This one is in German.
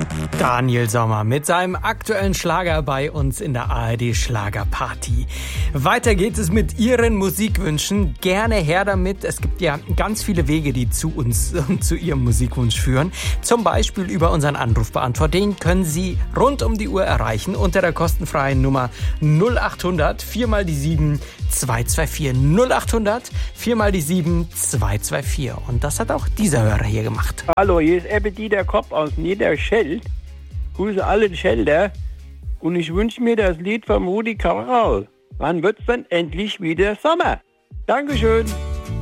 Daniel Sommer mit seinem aktuellen Schlager bei uns in der ARD Schlagerparty. Weiter geht es mit Ihren Musikwünschen. Gerne her damit. Es gibt ja ganz viele Wege, die zu uns und zu Ihrem Musikwunsch führen. Zum Beispiel über unseren Anrufbeantworter. Den können Sie rund um die Uhr erreichen unter der kostenfreien Nummer 0800 4 mal die 7 224. 0800 4 mal die 7 224. Und das hat auch dieser Hörer hier gemacht. Hallo, hier ist Ebedi der Kopf aus Niederscheld. Grüße alle Schelder und ich wünsche mir das Lied von Rudi Carell. Wann wird's denn endlich wieder Sommer? Dankeschön.